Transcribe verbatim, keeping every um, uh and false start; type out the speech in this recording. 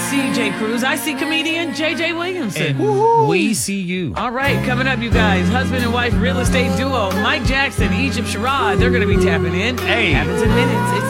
see Jay Cruz. I see comedian J J Williamson. And we see you. All right, coming up, you guys. Husband and wife real estate duo Mike Jackson, Egypt Sherrod. They're going to be tapping in. Hey. Happens in minutes. It's